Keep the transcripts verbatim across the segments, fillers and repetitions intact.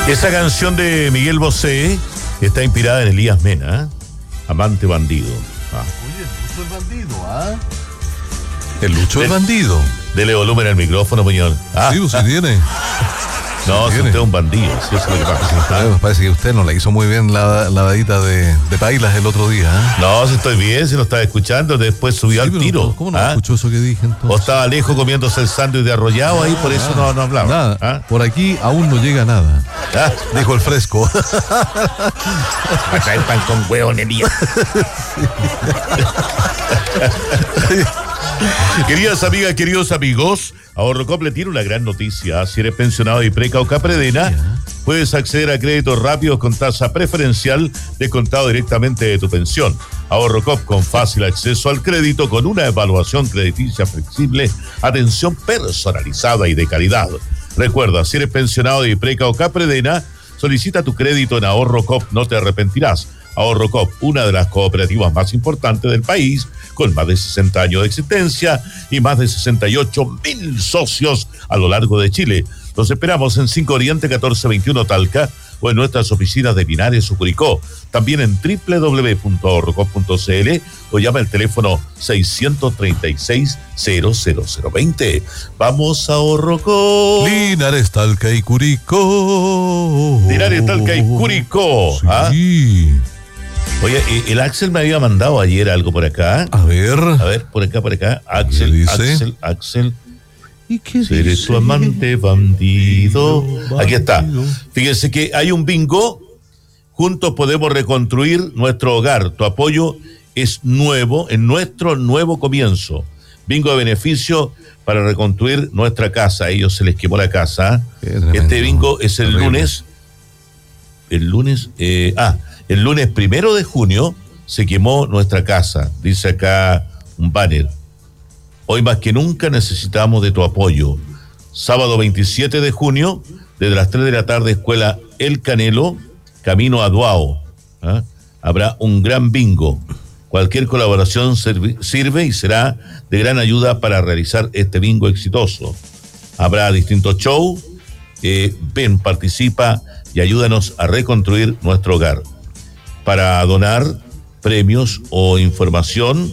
Esa canción de Miguel Bosé está inspirada en Elías Mena, ¿eh? Amante bandido. Ah. Oye, el Lucho el bandido, ¿ah? El Lucho el bandido. Dele volumen al micrófono, señor. Ah, sí, usted tiene. No, si usted es un bandido, si eso es lo que pasa. Me parece que usted no le hizo muy bien la lavadita de, de pailas el otro día, ¿eh? No, si estoy bien, si lo estaba escuchando, después subió sí, al tiro. ¿Cómo no ¿Ah? escuchó eso que dije entonces? O estaba lejos comiéndose el sándwich de arrollado ahí, por eso no, no hablaba. Nada, ¿Ah? por aquí aún no llega nada. ¿Ah? Dijo el fresco. Va a traer pan con huevo, Nelía. Queridas amigas, queridos amigos, Ahorrocop le tiene una gran noticia. Si eres pensionado de Ipreca o Capredena, puedes acceder a créditos rápidos con tasa preferencial descontado directamente de tu pensión. Ahorrocop con fácil acceso al crédito, con una evaluación crediticia flexible, atención personalizada y de calidad. Recuerda, si eres pensionado de Ipreca o Capredena, solicita tu crédito en Ahorrocop, no te arrepentirás. Ahorrocop, una de las cooperativas más importantes del país, con más de sesenta años de existencia y más de sesenta y ocho mil socios a lo largo de Chile. Los esperamos en cinco Oriente catorce veintiuno Talca o en nuestras oficinas de Linares o Curicó. También en doble u doble u doble u punto ahorrocop punto c l o llama al teléfono seiscientos treinta y seis cero cero cero veinte. Vamos a Ahorrocop. Linares, Talca y Curicó. Linares, Talca y Curicó. Sí. ¿Ah? Oye, el Axel me había mandado ayer algo por acá. A ver. A ver, por acá, por acá. Axel, dice? Axel, Axel. ¿Y qué Seré dice? tu amante bandido. Aquí está. Fíjense que hay un bingo. Juntos podemos reconstruir nuestro hogar. Tu apoyo es nuevo, en nuestro nuevo comienzo. Bingo de beneficio para reconstruir nuestra casa. A ellos se les quemó la casa. Este bingo es el Terrible. lunes. El lunes, eh, ah, el lunes primero de junio se quemó nuestra casa. Dice acá un banner. Hoy más que nunca necesitamos de tu apoyo. Sábado veintisiete de junio, desde las tres de la tarde, Escuela El Canelo, camino a Duao. ¿Ah? Habrá un gran bingo. Cualquier colaboración sirve, sirve y será de gran ayuda para realizar este bingo exitoso. Habrá distintos shows. Eh, ven, participa y ayúdanos a reconstruir nuestro hogar. Para donar premios o información,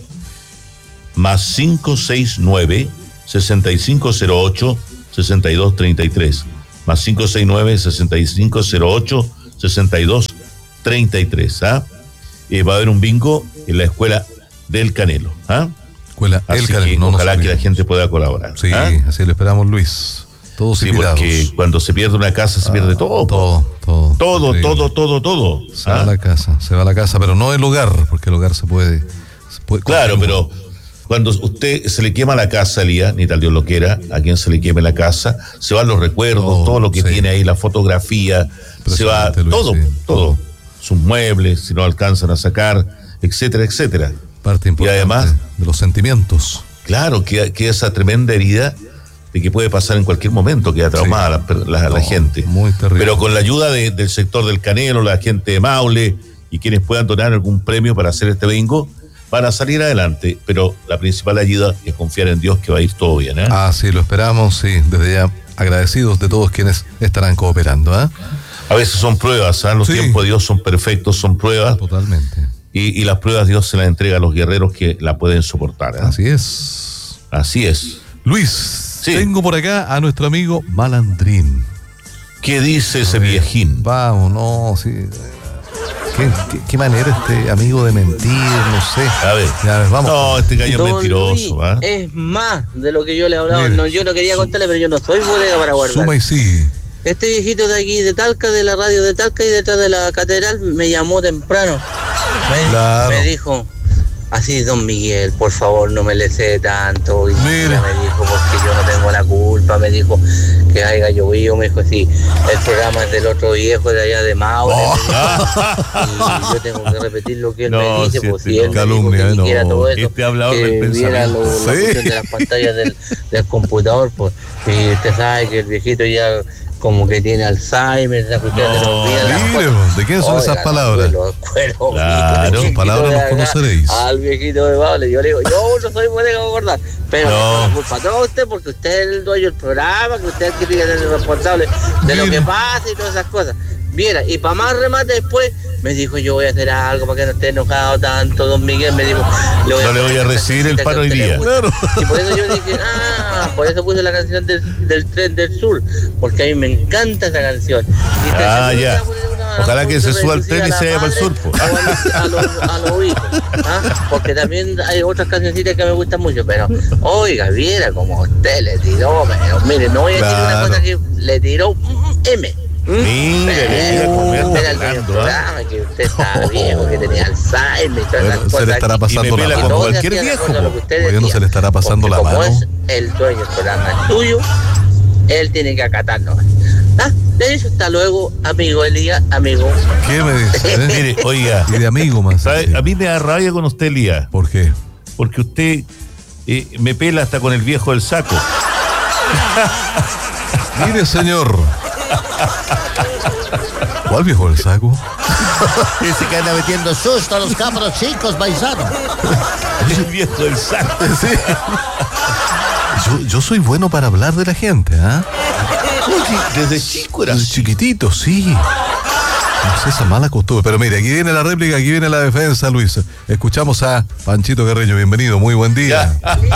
más cinco seis nueve, seis cinco cero ocho, seis dos tres tres. Más cinco seis nueve, seis cinco cero ocho, seis dos tres tres. ¿Ah? Eh, va a haber un bingo en la Escuela del Canelo. ¿Ah? Escuela Así El Canelo. que No ojalá nos que la gente pueda colaborar. Sí, ¿Ah? así lo esperamos, Luis. Todos Sí, invitados. porque cuando se pierde una casa se pierde Ah, todo. Todo, todo. Todo, Increíble. todo, todo, todo. Se va ¿Ah? a la casa, se va a la casa, pero no el hogar, porque el hogar se puede... Se puede Claro, pero cuando usted se le quema la casa, Elías, ni tal Dios lo quiera, a quien se le queme la casa, se van los recuerdos, Todo, todo lo que sí. tiene ahí, la fotografía, se va Impresionante, Luis, todo, sí, todo, todo. sus muebles, si no alcanzan a sacar, etcétera, etcétera. Parte importante Y además, de los sentimientos. claro, que, que esa tremenda herida de que puede pasar en cualquier momento, queda traumada Sí. la, la, la No, gente. muy terrible. Pero con la ayuda de, del sector del Canelo, la gente de Maule y quienes puedan donar algún premio para hacer este bingo, van a salir adelante. Pero la principal ayuda es confiar en Dios que va a ir todo bien. ¿eh? Ah, sí, lo esperamos, sí, desde ya agradecidos de todos quienes estarán cooperando, ¿eh? A veces son pruebas, ¿eh? Los Sí. tiempos de Dios son perfectos, son pruebas. Totalmente. Y, y las pruebas Dios se las entrega a los guerreros que la pueden soportar. ¿eh? Así es. Así es. Luis, Sí. tengo por acá a nuestro amigo Malandrín. ¿Qué dice ese A ver, viejín? Vamos, no, sí. ¿Qué, qué, qué manera este amigo de mentir? No sé. A ver. Ya, a ver, vamos. No, este gallo es Don mentiroso. Luis, ¿ah? es más de lo que yo le he hablado. Mire. No, yo no quería contarle, pero yo no soy bodega para guardar. Suma y sigue. Este viejito de aquí, de Talca, de la radio de Talca y detrás de la catedral, me llamó temprano. Me, Claro. me dijo, así, don Miguel, por favor, no me le sé tanto. Y Mire. ella me dijo, porque yo no tengo la culpa. Me dijo que haya llovido. Me dijo, sí, el programa es del otro viejo de allá de Maule. Oh. Y yo tengo que repetir lo que él No, me dice, si pues este si él me calumnia, dijo que no. dijera todo eso, Este hablador que del viera pensamiento. lo, la Sí. cuestión de las pantallas del, del computador, pues. Y usted sabe que el viejito ya como que tiene Alzheimer, esa cuestión de los días. Mire, ¿de quién son esas palabras? Los cueros, Claro, viejito, palabras de nos acá, conoceréis. Al viejito de Bable, yo le digo, yo no soy bueno de acordar, pero No. no. culpa toda usted porque usted es el dueño del programa, que usted es el que tiene que ser el responsable de lo que pasa y todas esas cosas. Viera, y para más remate después, me dijo, yo voy a hacer algo para que no esté enojado tanto, don Miguel, me dijo, No le voy a recibir el paro hoy día. Claro. Y por eso yo dije, ah, por eso puse la canción del, del Tren del Sur, porque a mí me encanta esa canción. Y te Ah, aseguro ya. que voy a poner una- Ojalá una que se música suba al reducida tren y a se la vaya para el madre sur, po. o a los- a los, a los hijos, ¿ah? Porque también hay otras cancioncitas que me gustan mucho, pero oiga, viera como usted le tiró, pero mire, no voy a decir una Claro. cosa que le tiró mm, M. Mire, mire, como me anda Era el dueño del hablando, ¿ah? programa, que usted estaba viejo, que tenía Alzheimer y todas esas Bueno, se cosas. le estará Y pasando me la pela Y con mano. todos cualquier hacían viejo, acorde a lo po. que usted Oye, no decía. se le estará pasando Porque la como mano. es el dueño del programa es tuyo, él tiene que acatarlo. Ah, de eso, hasta luego, amigo Elías, amigo. ¿Qué me dice? eh? Mire, oiga, Y de amigo más. ¿sabe? sí. A mí me da rabia con usted, Elías, ¿Por qué? porque usted eh, me pela hasta con el viejo del saco. Mire, señor. ¿Cuál viejo del saco? Ese que anda metiendo susto a los cabros chicos, paisano. El viejo del saco. Sí. Yo, yo soy bueno para hablar de la gente, ¿ah? Oye, desde chico era Desde así. chiquitito, sí. No sé esa mala costumbre. Pero mire, aquí viene la réplica, aquí viene la defensa, Luis. Escuchamos a Panchito Carreño. Bienvenido, muy buen día.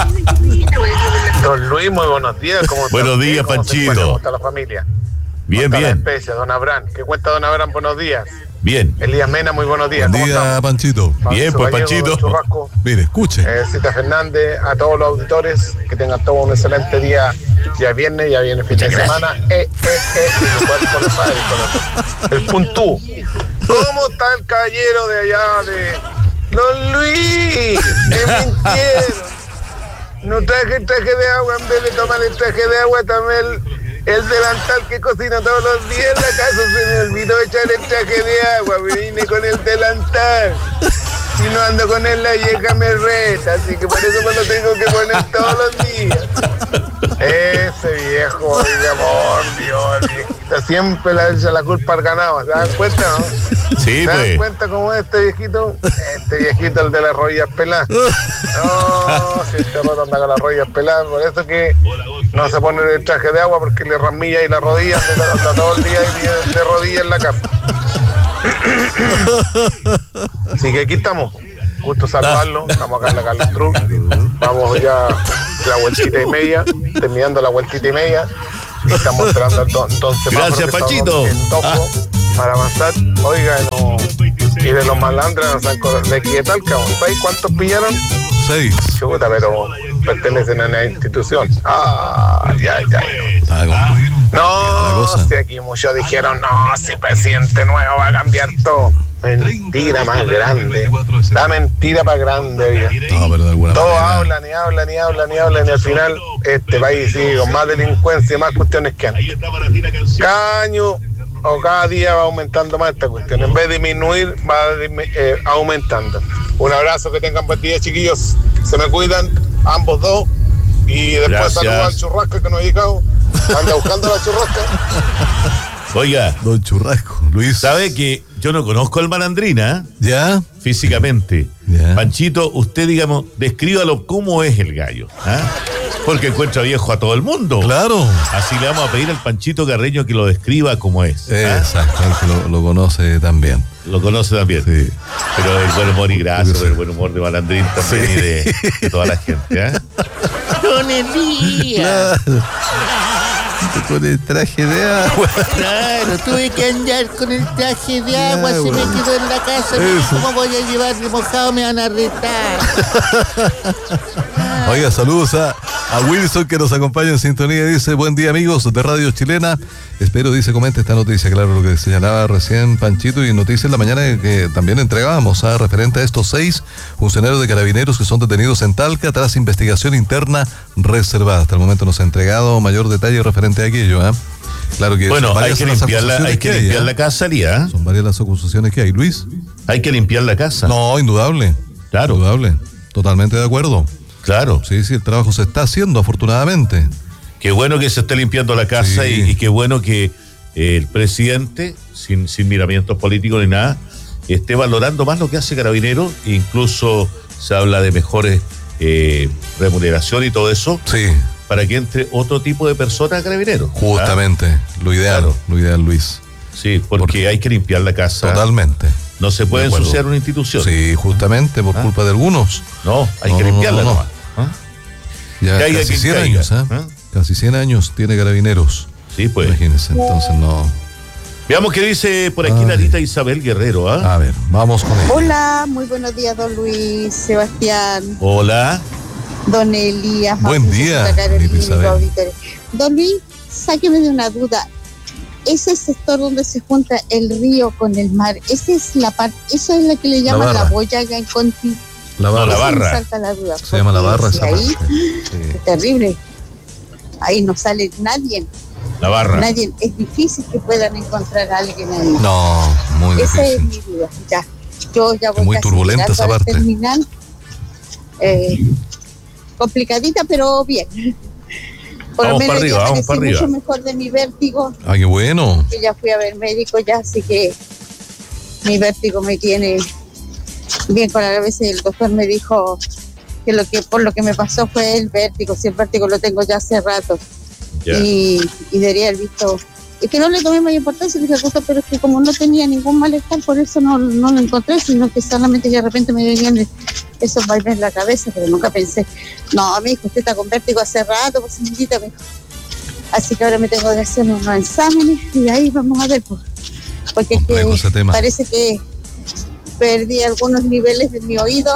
Don Luis, muy buenos días. ¿Cómo está Buenos usted? días, ¿Cómo se Panchito. encuentra? ¿Cómo está la familia? Bien, ¿Cómo está bien, la especie, don Abraham? ¿Qué cuenta don Abraham? Buenos días. bien. Elías Mena, muy buenos días. Buen ¿Cómo día, estamos? Panchito. Bien, Fabrizio pues, Gallego, Panchito. don Churrasco, Mire, escuche. eh, Cita Fernández, a todos los auditores, que tengan todos un excelente día. Ya viene, ya viene el fin de semana. Eh, eh, eh, y igual con el padre, con el, el puntú. ¿Cómo está el caballero de allá de Don Luis? ¡Me mintieron! No traje el traje de agua, en vez de tomar el traje de agua, tomé el, el delantal que cocino todos los días en la casa. Se me olvidó echar el traje de agua, me vine con el delantal. Si no ando con él, la vieja me reta, así que por eso me lo tengo que poner todos los días. Ese viejo, oiga, por Dios, el viejito siempre le echa la culpa al ganado, ¿se dan cuenta, no? Sí, ¿Se dan pues. cuenta cómo es este viejito? Este viejito, el de las rodillas peladas. No, si este roto anda con las rodillas peladas, por eso que no se pone el traje de agua porque le ramilla y las rodillas, anda todo el día de, de rodillas en la cama. Así que aquí estamos. Gusto saludarlo. Estamos acá en la Carlos Truc. Vamos ya la vueltita y media, terminando la vueltita y media. Y estamos esperando al don, don Semáforo, Gracias, que está Pachito. en topo para avanzar. Oiga, no, y de los malandras nos han co- de aquí de Talca, ¿sabes cuántos pillaron? Seis. Chuta, pero pertenecen a una institución. Ah, ya, ya. Ah, con- la No, cosa. si aquí muchos dijeron, no, si presidente nuevo va a cambiar todo. Mentira más grande. La mentira más grande, oiga. No, pero de alguna Todos manera. hablan y hablan y hablan y hablan y al final este país sigue con más delincuencia y más cuestiones que antes. Cada año o cada día va aumentando más esta cuestión. En vez de disminuir, va dismi- eh, aumentando. Un abrazo, que tengan buen día, chiquillos. Se me cuidan, ambos dos. Y después Gracias. saludos al churrasco que no ha llegado. Anda buscando la churrasca. Oiga, Don Churrasco. Luis. ¿sabe que yo no conozco al Malandrina ¿Ya? físicamente? Ya. Panchito, usted, digamos, descríbalo cómo es el gallo, ¿ah? Porque encuentra viejo a todo el mundo. Claro. Así le vamos a pedir al Panchito Carreño que lo describa como es. ¿ah? Exacto, el que lo, lo conoce también. Lo conoce también. Sí. Pero el buen humor y graso, Sí. el buen humor de Malandrín también y de, de toda la gente, ¿ah? Don Elías. Con el traje de agua. Claro, tuve que andar con el traje de agua, Ya, se me bueno. quedó en la casa. Eso. ¿Cómo voy a llevar de mojado? Me van a retar. Oiga, saludos a, a Wilson, que nos acompaña en sintonía. Dice, buen día, amigos de Radio Chilena. Espero, dice, comente esta noticia. Claro, lo que señalaba recién Panchito, y noticia en la mañana que también entregábamos a referente a estos seis funcionarios de Carabineros que son detenidos en Talca tras investigación interna reservada. Hasta el momento no se ha entregado mayor detalle referente a aquello, ¿eh? Claro que Bueno, son hay varias que las limpiar la, acusaciones hay que hay, limpiar ¿eh? la casa, Lía. Son varias las acusaciones que hay. Luis. Hay que limpiar la casa. No, indudable. Claro. Indudable. Totalmente de acuerdo. Claro. Sí, sí, el trabajo se está haciendo, afortunadamente. Qué bueno que se esté limpiando la casa Sí. y, y qué bueno que eh, el presidente, sin, sin miramientos políticos ni nada, esté valorando más lo que hace Carabineros. Incluso se habla de mejores eh, remuneración y todo eso, Sí, para que entre otro tipo de personas a Carabineros. justamente. Lo ideal, Claro. lo ideal, Luis. Sí, porque, Porque- hay que limpiar la casa. Totalmente. No se puede De acuerdo. ensuciar una institución. Sí, justamente por ¿Ah? culpa de algunos. No, hay No, que no, no, limpiarla no, no. nomás. ¿Ah? Ya Caiga casi quien cien caiga, años, ¿eh? ¿ah? Casi cien años tiene Carabineros. Sí, pues. Imagínense, entonces no. Veamos qué dice por aquí Ay. la Anita Isabel Guerrero. ¿ah? A ver, vamos con ella. Hola, muy buenos días, don Luis, Sebastián, Hola. don Elías. Buen Mauricio, día, Santa Carolina Anita y Isabel. los auditores. Don Luis, sáqueme de una duda. Ese sector donde se junta el río con el mar, esa es la parte, eso es la que le llaman la, barra. boyaga en Conti. La No, barra. la Esa me barra. salta la duda. Se llama la porque barra si esa ahí, parte. Sí. es terrible. Ahí no sale nadie, La barra. nadie. Es difícil que puedan encontrar a alguien ahí. No, muy Esa es difícil. mi duda. Ya, yo ya voy muy casi turbulenta llegando esa al parte. terminal. Eh, complicadita, pero bien. Por Vamos lo para menos arriba, ya vamos para amanecí arriba. mucho mejor de mi vértigo, Ah, qué bueno. que ya fui a ver médico ya, así que mi vértigo me tiene bien. Con la vez el doctor me dijo que lo que por lo que me pasó fue el vértigo. Si el vértigo lo tengo ya hace rato. Ya. Y, y debería haber visto. Es que no le tomé mayor importancia, le dije, "Justo", pero es que como no tenía ningún malestar, por eso no, no lo encontré, sino que solamente de repente me venían esos vaivenes en la cabeza, pero nunca pensé, no, me dijo, usted está con vértigo hace rato, pues señorita, me dijo. Así que ahora me tengo que hacer unos exámenes y ahí vamos a ver, pues, porque es Complejo ese que tema. parece que perdí algunos niveles de mi oído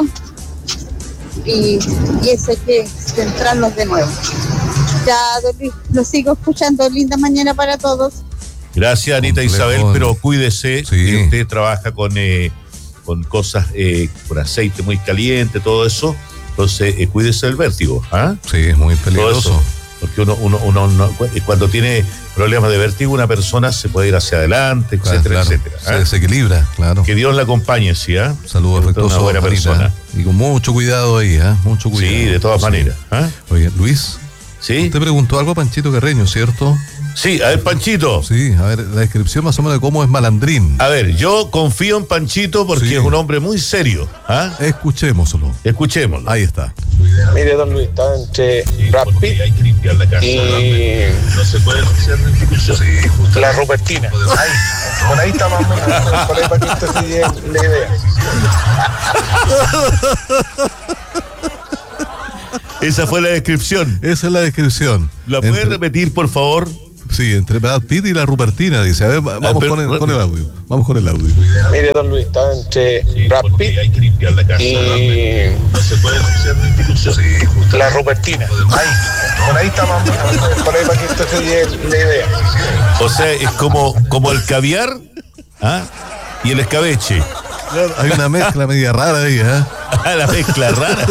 y, y eso hay que centrarlos de nuevo. Ya, don Luis, lo sigo escuchando. Linda mañana para todos. Gracias, Anita Complejo. Isabel, pero cuídese. Sí. Que usted trabaja con, eh, con cosas, eh, con aceite muy caliente, todo eso. Entonces, eh, cuídese del vértigo. ¿Ah? Sí, es muy Todo peligroso. eso. Porque uno, uno, uno, no- cuando tiene problemas de vértigo, una persona se puede ir hacia adelante, Claro, etcétera, claro. etcétera. Se ¿ah? desequilibra, claro. Que Dios la acompañe, ¿sí? ¿ah? Saludos Que usted es afectuosos, una buena Anita, persona. ¿eh? Y con mucho cuidado ahí, ¿eh? Mucho cuidado. Sí, de todas Sí. maneras. ¿ah? Oye, Luis, ¿Sí? te preguntó algo a Panchito Carreño, ¿cierto? Sí, a ver, Panchito. Sí, a ver, la descripción más o menos de cómo es malandrín. A ver, yo confío en Panchito porque Sí. es un hombre muy serio. ¿ah? Escuchémoslo. Escuchémoslo. Ahí está. Mire, don Luis, está entre Brad Pitt Hay que limpiar la casa. y No se puede hacer una institución. la Rupertina. Ahí, por ahí está más o menos, por ahí para que usted se lleve la idea. Esa fue la descripción. Esa es la descripción. ¿La puede Entre- repetir, por favor? Sí, entre Brad Pitt y la Rupertina, dice. A ver, va- vamos pero- con, el, con el audio. Vamos con el audio. Mire, don Luis, está entre Brad Pitt Hay que limpiar la casa. y No se puede hacer una institución. la Rupertina. Ahí, por ahí está más o menos, por ahí para que usted se lleve la idea. O sea, es como, como el caviar, ¿ah? Y el escabeche. Hay una mezcla media rara ahí, ¿eh? La mezcla rara.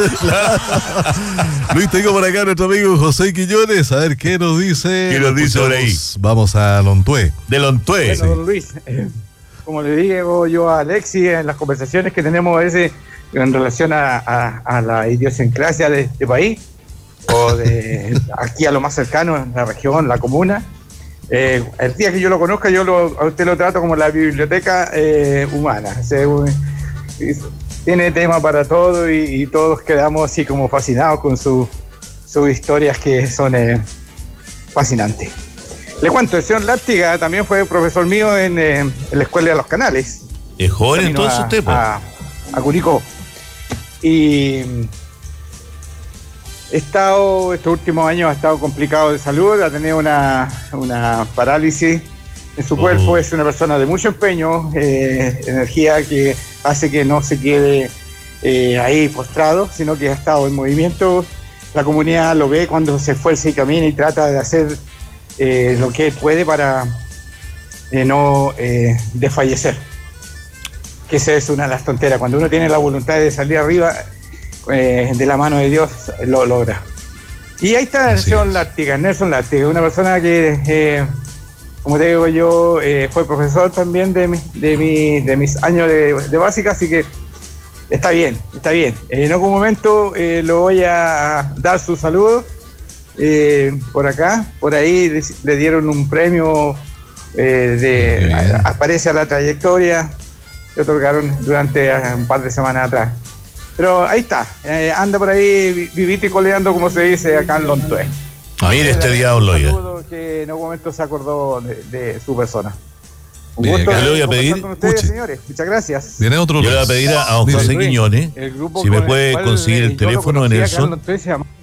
Luis, tengo por acá a nuestro amigo José Quiñones. A ver qué nos dice. ¿Qué nos dice por ahí? Escuchamos. Vamos a Lontué. De Lontué. Bueno, don Luis, eh, como le digo yo a Alexi en las conversaciones que tenemos a veces en relación a, a- a la idiosincrasia de este país, o de aquí a lo más cercano, en la región, la comuna, eh, el día que yo lo conozca, yo lo- a usted lo trato como la biblioteca eh, humana. O sea, un- es- tiene tema para todo y, y todos quedamos así como fascinados con su- sus historias que son eh, fascinantes. Le cuento, el señor Láptiga también fue profesor mío en, eh, en la Escuela de los Canales. Es joven Camino entonces a, usted, po. a, a Curicó. Y mm, he estado, estos últimos años ha estado complicado de salud, ha tenido una, una parálisis en su Oh. cuerpo, es una persona de mucho empeño, eh, energía que hace que no se quede eh, ahí postrado, sino que ha estado en movimiento. La comunidad lo ve cuando se esfuerza y camina y trata de hacer eh, lo que puede para eh, no eh, desfallecer. Que esa es una de las tonteras. Cuando uno tiene la voluntad de salir arriba, eh, de la mano de Dios, lo logra. Y ahí está Así Nelson es. Lártiga, Nelson Lártiga, una persona que, eh, como te digo yo, eh, fue profesor también de, mi, de, mi, de mis años de, de básica, así que está bien, está bien. En algún momento eh, lo voy a dar su saludo eh, por acá, por ahí le, le dieron un premio eh, de a, aparece a la trayectoria, le otorgaron durante un par de semanas atrás. Pero ahí está, eh, anda por ahí vivito y coleando, como se dice acá en Lontué. Ah, mire este diablo, oiga. Que en algún momento se acordó de, de su persona. Un Bien, gusto ¿qué le voy a conversar pedir? con ustedes, Escuche. señores. Muchas gracias. Viene otro. Yo le voy a pedir a, a don Mire, José Luis, Quiñones el grupo si me con puede el cual, conseguir eh, el yo lo teléfono en conocía el acá en son. Lontué, se llama-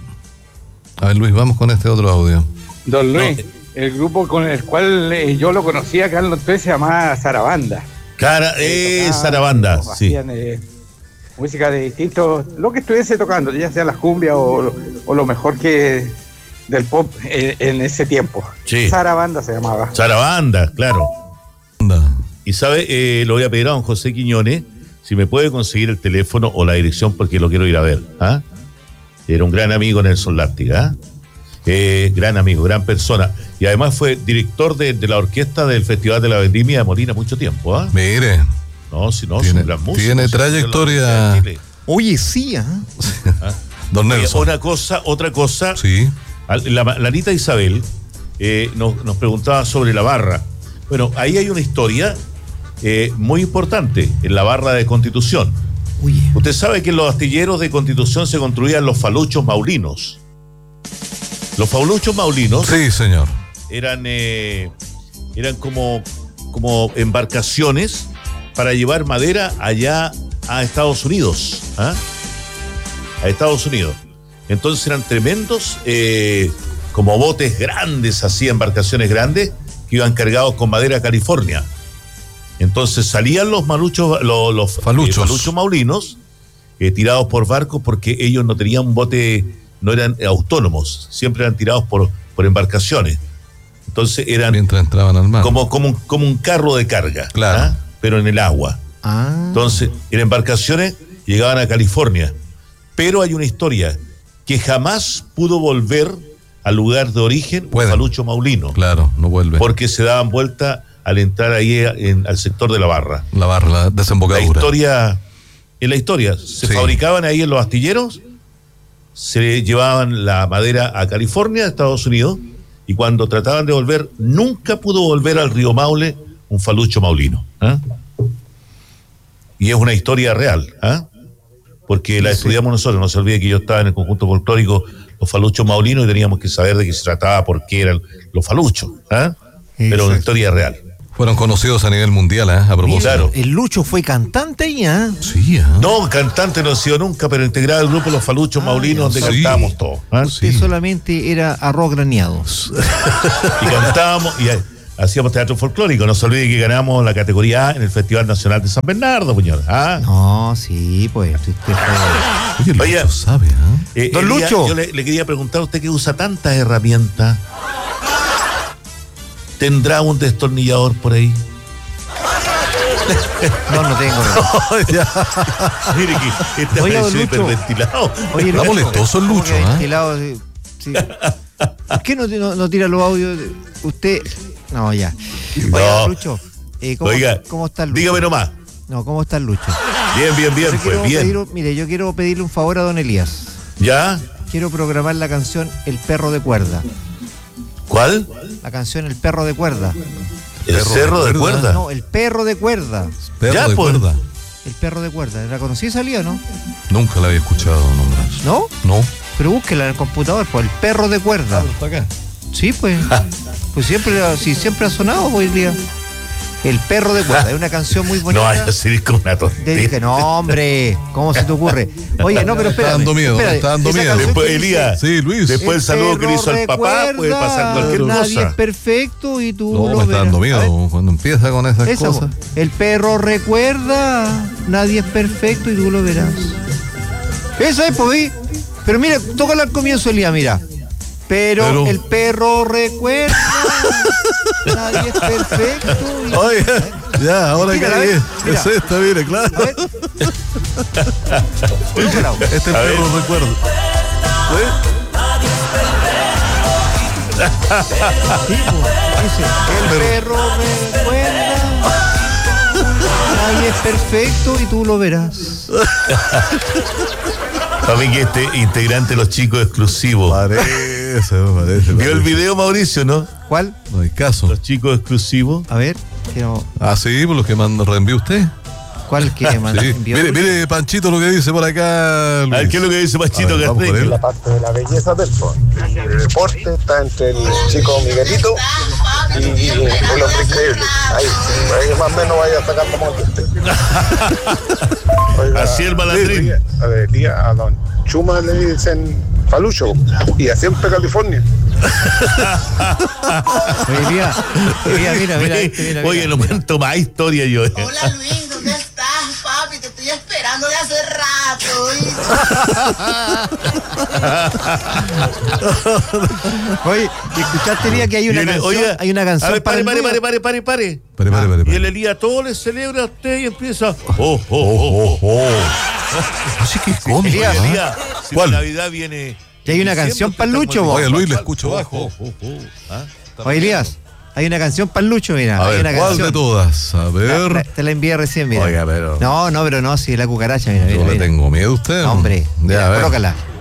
A ver, Luis, vamos con este otro audio. Don Luis, el grupo con el cual eh, yo lo conocía acá en Lontué se llamaba Sarabanda. Cara, eh, Tocaban, Sarabanda, o sí. hacían, eh, música de distintos, lo que estuviese tocando, ya sea las cumbias o, o lo mejor que del pop en, en ese tiempo. Sí. Sarabanda se llamaba. Sarabanda, claro. Anda. Y sabe, eh, lo voy a pedir a don José Quiñones si me puede conseguir el teléfono o la dirección porque lo quiero ir a ver. ¿Ah? Era un gran amigo Nelson Lártiga. ¿Ah? Eh, gran amigo, gran persona. Y además fue director de, de la orquesta del Festival de la Vendimia de Molina mucho tiempo. ¿Ah? Mire, No, si no, es Tiene- un gran músico. tiene si no, trayectoria. de la Orquesta de Chile. Oye, sí, ¿ah? don Oye, Nelson. Una cosa, otra cosa. Sí. La, la Anita Isabel eh, nos, nos preguntaba sobre la barra. Bueno, ahí hay una historia eh, muy importante en la barra de Constitución. Oye. Usted sabe que en los astilleros de Constitución se construían los faluchos maulinos. Los faluchos maulinos Sí, señor. eran, eh, eran como, como embarcaciones para llevar madera allá a Estados Unidos. ¿Ah? A Estados Unidos. Entonces eran tremendos, eh, como botes grandes, así, embarcaciones grandes, que iban cargados con madera a California. Entonces salían los maluchos, los, los Faluchos. eh, faluchos maulinos, eh, tirados por barcos porque ellos no tenían un bote, no eran eh, autónomos, siempre eran tirados por, por embarcaciones. Entonces eran Mientras entraban al mar. como, como, un, como un carro de carga, Claro. ¿ah? Pero en el agua. Ah. Entonces, en embarcaciones llegaban a California. Pero hay una historia que jamás pudo volver al lugar de origen, un Pueden. falucho maulino, Claro, no vuelve. porque se daban vuelta al entrar ahí en- al sector de la barra. La barra, la La desembocadura. historia, en la historia, se Sí. fabricaban ahí en los astilleros, se llevaban la madera a California, a Estados Unidos, y cuando trataban de volver, nunca pudo volver al río Maule un falucho maulino. ¿Ah? Y es una historia real, ¿ah? Porque la estudiamos nosotros. No se olvide que yo estaba en el conjunto folclórico Los Faluchos Maulinos y teníamos que saber de qué se trataba, por qué eran los faluchos. ¿Ah? Pero una historia real. Fueron conocidos a nivel mundial, ¿eh? A propósito. Claro. El Lucho fue cantante ahí, ¿ah? Sí, ¿ah? No, cantante no he sido nunca, pero integraba el grupo Los Faluchos Maulinos, donde sí. cantábamos todos. ¿Ah? Usted Sí. solamente era arroz graneado. Y cantábamos y eh, hacíamos teatro folclórico. No se olvide que ganamos la categoría A en el Festival Nacional de San Bernardo, señor. ¿Ah? No, sí, pues. Usted fue... Oye, el Oye, Lucho sabe, ¿ah? Eh, Don Elías, Lucho. Yo le, le quería preguntar a usted que usa tantas herramientas. ¿Tendrá un destornillador por ahí? No, no tengo. Mire que este Oiga, apareció don Lucho. hiperventilado. Oye, Está Lucho, molestoso el ¿cómo Lucho, que ¿ah? ventilado? Sí, sí. ¿Por qué no, no, no tira los audios? Usted. No, ya. No. Oiga, Lucho. eh, ¿cómo, Oiga, ¿cómo está el Lucho? dígame nomás. No, ¿cómo está el Lucho? Bien, bien, bien, Yo pues, quiero bien. pedir un- mire, yo quiero pedirle un favor a don Elías. ¿Ya? Quiero programar la canción El perro de cuerda. ¿Cuál? La canción El perro de cuerda. El Perro cerro de de cuerda. cuerda. No, El perro de cuerda. Perro Ya, de pues. cuerda. El perro de cuerda. ¿La conocí salía o no? Nunca la había escuchado nombrar. ¿No? No. Pero búsquela en el computador, pues El perro de cuerda. Está acá. Sí, pues. Pues siempre, sí, siempre ha sonado hoy día. El perro de cuerda. Es una canción muy bonita. No vaya a ser con una Te tontería. dije, no, hombre, ¿cómo se te ocurre? Oye, no, pero Está espérame. dando miedo, espérate, está dando esa miedo. canción Después, que dice, Elías. Sí, Luis. Después el saludo que le hizo al papá, perro puede pasar cualquier recuerda, Nadie cosa. es perfecto y tú No, lo me está verás. dando A ver, miedo cuando empieza con esas esa, cosas. po. El perro recuerda, nadie es perfecto y tú lo verás. Esa es, pues, ¿sí? Pero mira, tócala al comienzo, Elías, mira. Pero, Pero- el perro recuerda, nadie es perfecto. y- Oye, ya, ahora Mira, que a ver, es, mira. es esta, mire, claro. A ver. Tócala. Este A ver. perro recuerdo. Sí, pues, dice, el perro recuerda, nadie es perfecto y tú lo verás. Para mí que este integrante de los chicos exclusivos. Parece. parece, no parece. ¿Vio el video, Mauricio, no? ¿Cuál? No hay caso. Los chicos exclusivos. A ver, quiero... Ah, sí, por los que mandó, reenvió usted. ¿Cuál que mandó? Sí. Mire, mire, Panchito, lo que dice por acá. Luis. A ver, ¿qué es lo que dice Panchito Vamos por Carreño? él. La parte de la belleza del fútbol. El deporte está entre el chico Miguelito y, y el hombre increíble. Ahí, ahí más o menos vaya sacando monte. Así el malandrín. A ver, día a don Chuma le dicen Falucho y a siempre California. Oye, mira, mira, mira, mira, este, mira, Oye, mira, no mira. cuento más historia yo. eh. Hola Luis, ¿dónde estás, papi? Te estoy esperando de hace rato. Oye, ¿y escuchaste, Elías, que hay una Viene- canción? oiga, hay una canción a ver, para pare, el pare, Luis. pare, pare, pare, pare. Pare, pare, pare, Y pare. el Elías todo le celebra a usted y empieza. Oh, oh, oh, oh. Así que cómico. Elías, Oye, ¿ah? Elías, si ¿Cuál? la Navidad viene. Y hay una en canción diciembre, para el usted Lucho, está vos. Oye, Luis, le Oh, escucho oh, bajo. oh, oh, oh. ¿Ah? Oye, Elías, hay una canción para el Lucho, mira. A hay ver, una ¿cuál canción. de todas? A La- ver. la- te la envié recién, mira. Oiga, pero- No, no, pero no, si es la cucaracha, mira, Yo mira. le mira. tengo miedo a usted. No, hombre, Ya, mira, a ver. colócala.